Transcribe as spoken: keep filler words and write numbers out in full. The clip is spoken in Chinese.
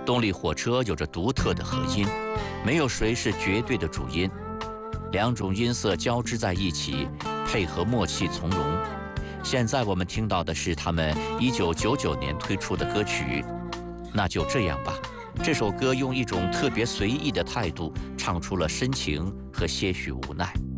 动力火车有着独特的和音，没有谁是绝对的主音，两种音色交织在一起，配合默契从容。现在我们听到的是他们一九九九年推出的歌曲，那就这样吧。这首歌用一种特别随意的态度唱出了深情和些许无奈。